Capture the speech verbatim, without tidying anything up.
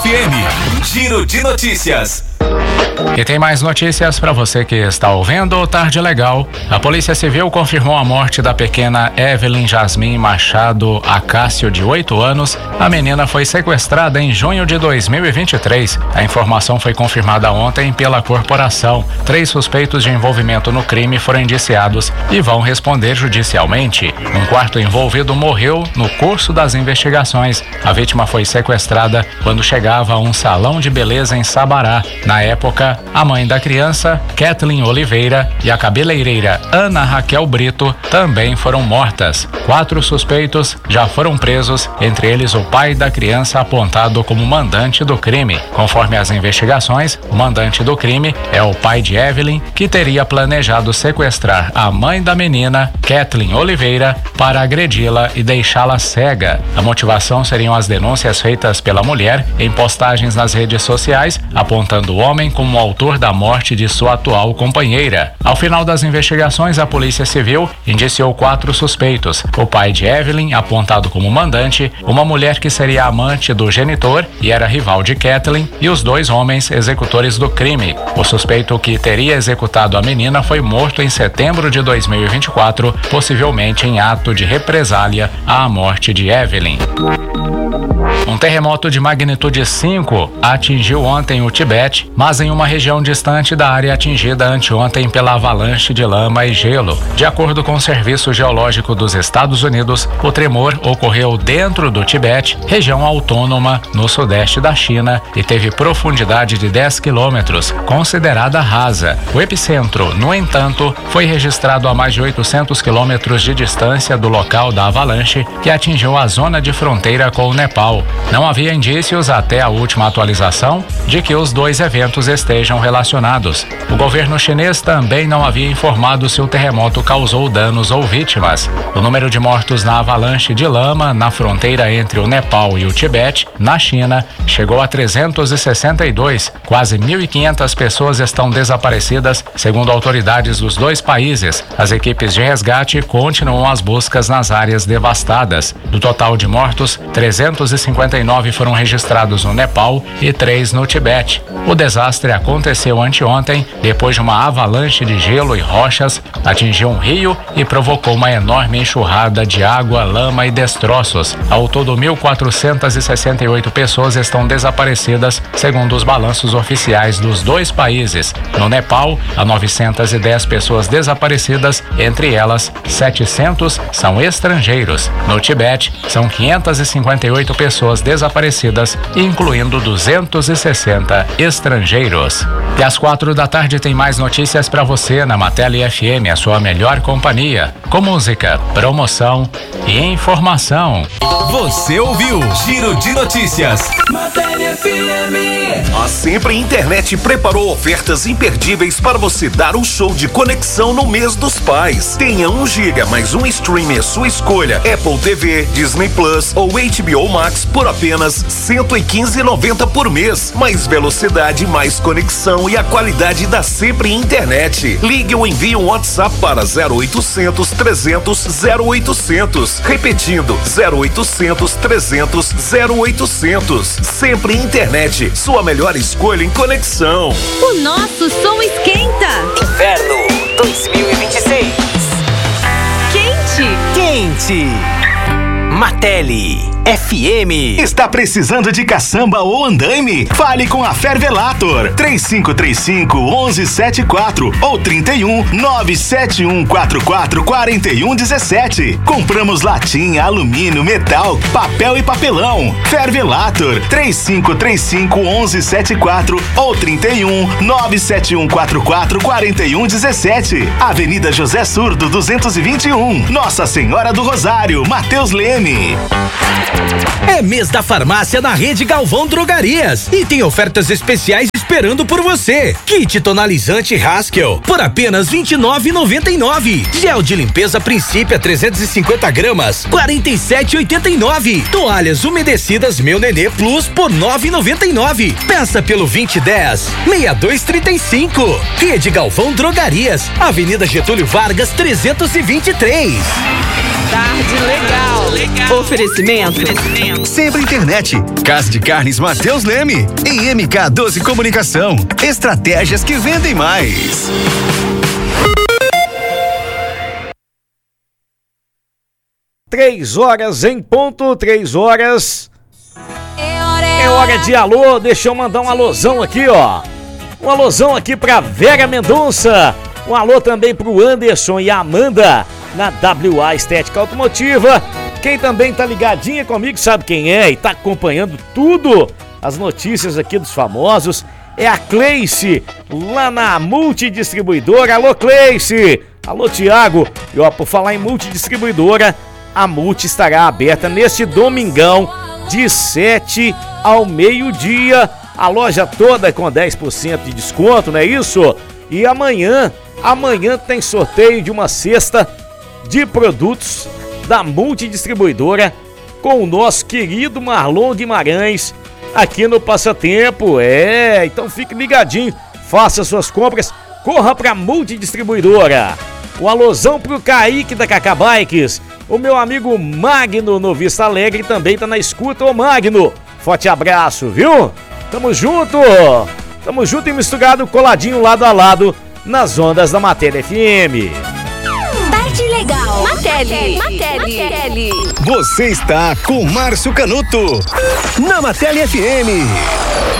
M. Giro de notícias. E tem mais notícias para você que está ouvindo o Tarde Legal. A Polícia Civil confirmou a morte da pequena Evelyn Jasmin Machado Acácio, de oito anos. A menina foi sequestrada em junho de dois mil e vinte e três. A informação foi confirmada ontem pela corporação. Três suspeitos de envolvimento no crime foram indiciados e vão responder judicialmente. Um quarto envolvido morreu no curso das investigações. A vítima foi sequestrada quando chegava a um salão de beleza em Sabará. Na época, a mãe da criança, Kathleen Oliveira, e a cabeleireira Ana Raquel Brito também foram mortas. Quatro suspeitos já foram presos, entre eles o pai da criança apontado como mandante do crime. Conforme as investigações, o mandante do crime é o pai de Evelyn, que teria planejado sequestrar a mãe da menina, Kathleen Oliveira, para agredi-la e deixá-la cega. A motivação seriam as denúncias feitas pela mulher em postagens nas redes sociais, apontando o homem como autor da morte de sua atual companheira. Ao final das investigações, a Polícia Civil indiciou quatro suspeitos: o pai de Evelyn, apontado como mandante, uma mulher que seria amante do genitor e era rival de Kathleen, e os dois homens executores do crime. O suspeito que teria executado a menina foi morto em setembro de dois mil e vinte e quatro, possivelmente em ato de represália à morte de Evelyn. Um terremoto de magnitude cinco atingiu ontem o Tibete, mas em uma região distante da área atingida anteontem pela avalanche de lama e gelo. De acordo com o Serviço Geológico dos Estados Unidos, o tremor ocorreu dentro do Tibete, região autônoma no sudeste da China, e teve profundidade de dez quilômetros, considerada rasa. O epicentro, no entanto, foi registrado a mais de oitocentos quilômetros de distância do local da avalanche, que atingiu a zona de fronteira com o Nepal. Não havia indícios até a última atualização de que os dois eventos estejam relacionados. O governo chinês também não havia informado se o terremoto causou danos ou vítimas. O número de mortos na avalanche de lama na fronteira entre o Nepal e o Tibete, na China, chegou a trezentos e sessenta e dois. Quase mil e quinhentas pessoas estão desaparecidas, segundo autoridades dos dois países. As equipes de resgate continuam as buscas nas áreas devastadas. Do total de mortos, trezentos e cinquenta e nove foram registrados no Nepal e três no Tibete. O desastre aconteceu anteontem, depois de uma avalanche de gelo e rochas atingiu um rio e provocou uma enorme enxurrada de água, lama e destroços. Ao todo, mil quatrocentas e sessenta e oito pessoas estão desaparecidas, segundo os balanços oficiais dos dois países. No Nepal, há novecentas e dez pessoas desaparecidas, entre elas, setecentos são estrangeiros. No Tibete, são quinhentas e cinquenta e oito pessoas desaparecidas, incluindo duzentos e sessenta estrangeiros. E às quatro da tarde tem mais notícias para você na Mateli F M, a sua melhor companhia, com música, promoção e informação. Você ouviu Giro de Notícias. Mateli F M. A Sempre Internet preparou ofertas imperdíveis para você dar um show de conexão no mês dos pais. Tenha um giga mais um streamer sua escolha, Apple T V, Disney Plus ou H B O Max por apenas cento e quinze reais e noventa centavos por mês. Mais velocidade, mais conexão e a qualidade da Sempre Internet. Ligue ou envie um WhatsApp para zero oitocentos, trezentos, zero oitocentos. Repetindo, zero oitocentos, trezentos, zero oitocentos. Sempre Internet, sua melhor escolha em conexão. O nosso som esquenta. Inverno dois mil e vinte e seis. Quente. Quente. Mateli F M. Está precisando de caçamba ou andaime? Fale com a Fervelator. três cinco três cinco, um um sete quatro ou trinta e um, nove sete um quatro quatro, quatro um um sete. Compramos latinha, alumínio, metal, papel e papelão. Fervelator. três cinco três cinco, um um sete quatro ou trinta e um, nove sete um quatro quatro, quatro um um sete. Avenida José Surdo duzentos e vinte e um. Nossa Senhora do Rosário, Matheus Leme. É mês da farmácia na Rede Galvão Drogarias e tem ofertas especiais esperando por você. Kit tonalizante Haskell por apenas vinte e nove reais e noventa e nove centavos. Gel de limpeza Princípio trezentos e cinquenta gramas, quarenta e sete reais e oitenta e nove centavos. Toalhas umedecidas Meu Nenê Plus por nove reais e noventa e nove centavos. Peça pelo vinte e dez, sessenta e dois trinta e cinco. Rede Galvão Drogarias, Avenida Getúlio Vargas trezentos e vinte e três. Tarde legal. legal. Oferecimento. Oferecimento. Sempre Internet. Casa de Carnes Mateus Leme. E M K doze Comunicação. Estratégias que vendem mais. Três horas em ponto, três horas. É hora de alô, deixa eu mandar um alôzão aqui, ó. Um alôzão aqui pra Vera Mendonça. Um alô também pro Anderson e a Amanda na W A Estética Automotiva. Quem também tá ligadinha comigo sabe quem é e tá acompanhando tudo, as notícias aqui dos famosos, é a Cleice, lá na Multidistribuidora. Alô, Cleice! Alô, Tiago! E ó, por falar em multidistribuidora, a Multi estará aberta neste domingão, de sete ao meio-dia. A loja toda com dez por cento de desconto, não é isso? E amanhã, amanhã tem sorteio de uma cesta de produtos da Multidistribuidora com o nosso querido Marlon Guimarães aqui no Passatempo. É, então fique ligadinho, faça suas compras, corra pra Multidistribuidora. Um alôzão pro Kaique da Cacá Bikes. O meu amigo Magno no Vista Alegre também tá na escuta. Ô Magno, forte abraço, viu? Tamo junto! Tamo junto e misturado, coladinho lado a lado nas ondas da Matéria F M. Tarde legal. Mateli. Mateli. Você está com Márcio Canuto na Matéria F M.